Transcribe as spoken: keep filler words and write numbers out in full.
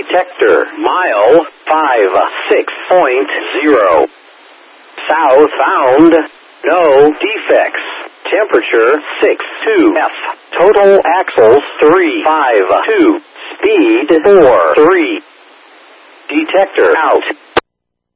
Detector, mile five six point zero. Southbound, no defects. Temperature six two F. Total axles three five two. Speed four three. Detector out.